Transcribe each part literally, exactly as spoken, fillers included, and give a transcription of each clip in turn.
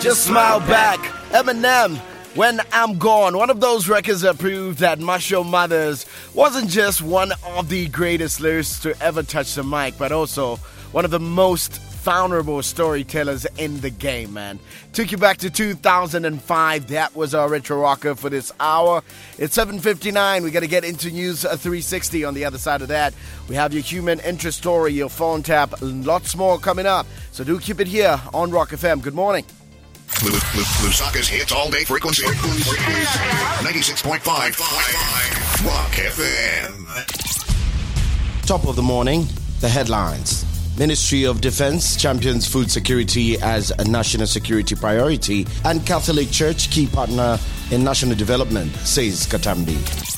Just smile back. Eminem, When I'm Gone. One of those records that proved that Marshall Mathers wasn't just one of the greatest lyricists to ever touch the mic, but also one of the most vulnerable storytellers in the game, man. Took you back to two thousand five. That was our retro rocker for this hour. It's seven fifty-nine. We got to get into News three sixty. On the other side of that, we have your human interest story, your phone tap, lots more coming up. So do keep it here on Rock F M. Good morning. Lusaka's hits all day frequency. ninety-six point five Rock F M. Top of the morning, the headlines. Ministry of Defense champions food security as a national security priority, and Catholic Church key partner in national development, says Katambi.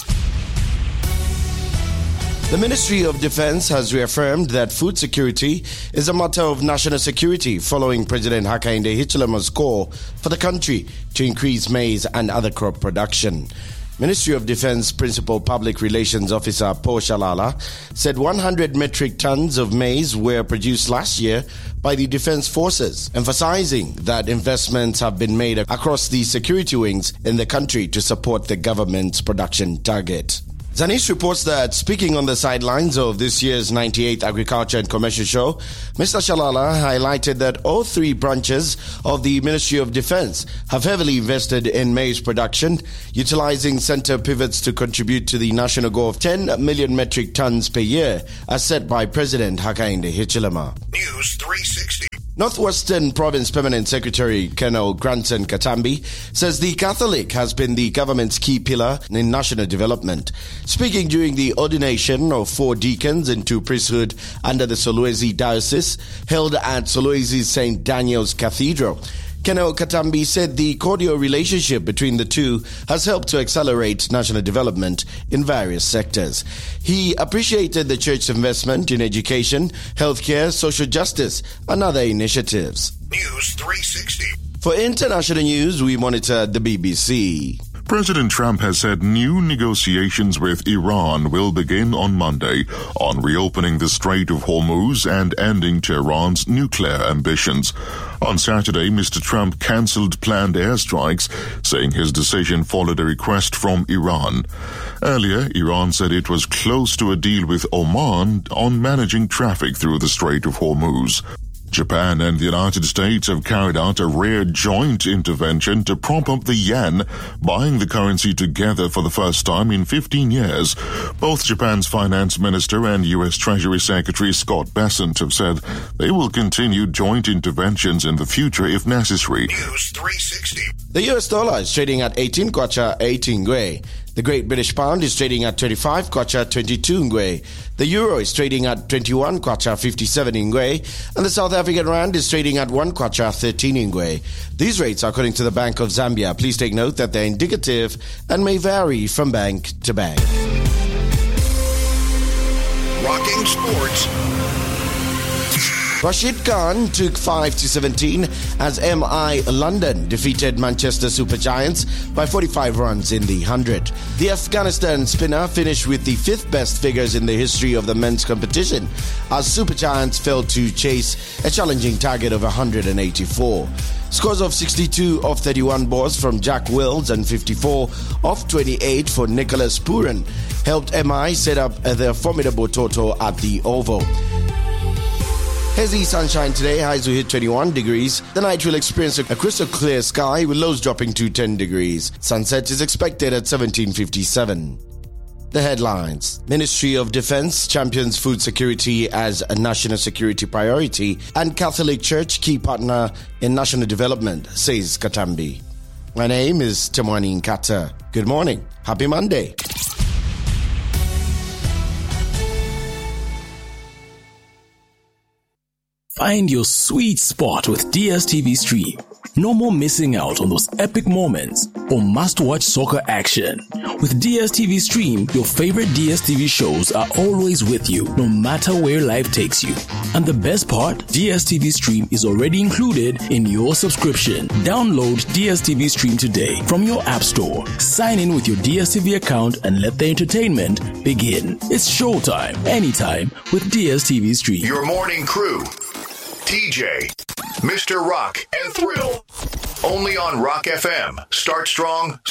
The Ministry of Defense has reaffirmed that food security is a matter of national security following President Hakainde Hichilema's call for the country to increase maize and other crop production. Ministry of Defense Principal Public Relations Officer Paul Shalala said one hundred metric tons of maize were produced last year by the Defense Forces, emphasizing that investments have been made across the security wings in the country to support the government's production target. Zanis reports that speaking on the sidelines of this year's ninety-eighth Agriculture and Commercial Show, Mister Shalala highlighted that all three branches of the Ministry of Defense have heavily invested in maize production, utilizing center pivots to contribute to the national goal of ten million metric tons per year, as set by President Hakainde Hichilema. News three sixty. Northwestern Province Permanent Secretary Colonel Granson Katambi says the Catholic has been the government's key pillar in national development. Speaking during the ordination of four deacons into priesthood under the Solwezi Diocese, held at Solwezi Saint Daniel's Cathedral, Colonel Katambi said the cordial relationship between the two has helped to accelerate national development in various sectors. He appreciated the church's investment in education, healthcare, social justice, and other initiatives. News three sixty. For international news, we monitor the B B C. President Trump has said new negotiations with Iran will begin on Monday on reopening the Strait of Hormuz and ending Tehran's nuclear ambitions. On Saturday, Mister Trump cancelled planned airstrikes, saying his decision followed a request from Iran. Earlier, Iran said it was close to a deal with Oman on managing traffic through the Strait of Hormuz. Japan and the United States have carried out a rare joint intervention to prop up the yen, buying the currency together for the first time in fifteen years. Both Japan's finance minister and U S Treasury Secretary Scott Bessent have said they will continue joint interventions in the future if necessary. News three sixty. The U S dollar is trading at eighteen kwacha eighteen ngwe. The Great British Pound is trading at twenty-five kwacha twenty-two ngwe. The Euro is trading at twenty-one kwacha fifty-seven ngwe. And the South African Rand is trading at one kwacha thirteen ngwe. These rates are according to the Bank of Zambia. Please take note that they're indicative and may vary from bank to bank. Rocking Sports. Rashid Khan took five to seventeen as M I London defeated Manchester Super Giants by forty-five runs in the one hundred. The Afghanistan spinner finished with the fifth best figures in the history of the men's competition as Super Giants failed to chase a challenging target of one hundred eighty-four. Scores of sixty-two of thirty-one balls from Jack Wills and fifty-four of twenty-eight for Nicholas Puran helped M I set up their formidable total at the Oval. Hazy sunshine today, highs will hit twenty-one degrees. The night will experience a crystal clear sky with lows dropping to ten degrees. Sunset is expected at seventeen fifty-seven. The headlines. Ministry of Defense champions food security as a national security priority, and Catholic Church key partner in national development, says Katambi. My name is Temwani Nkata. Good morning. Happy Monday. Find your sweet spot with D S T V Stream. No more missing out on those epic moments or must-watch soccer action. With D S T V Stream, your favorite D S T V shows are always with you, no matter where life takes you. And the best part, D S T V Stream is already included in your subscription. Download D S T V Stream today from your app store. Sign in with your D S T V account and let the entertainment begin. It's showtime, anytime with D S T V Stream. Your morning crew. T J, Mister Rock, and Thrill. Only on Rock F M. Start strong,